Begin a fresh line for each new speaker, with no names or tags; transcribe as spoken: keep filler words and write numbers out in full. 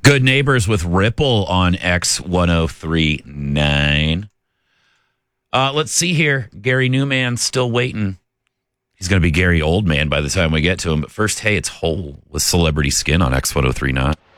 Good Neighbors with Ripple on X ten thirty-nine. Uh, let's see here. Gary Newman still waiting. He's going to be Gary Oldman by the time we get to him. But first, hey, it's Hole with Celebrity Skin on X ten thirty-nine.